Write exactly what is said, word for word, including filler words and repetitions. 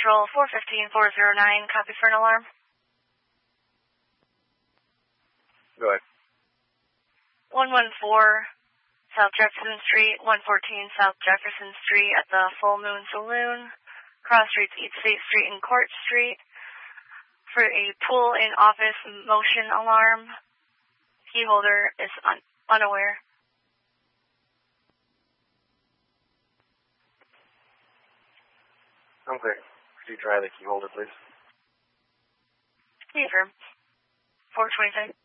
Patrol four fifteen four oh nine, copy for an alarm. Go ahead. one one four South Jefferson Street, one fourteen South Jefferson Street at the Full Moon Saloon, cross streets East State Street and Court Street, for a pool in office motion alarm. Key holder is un unaware. I'm clear. Could you try the key holder, please? Confirm. four twenty-six.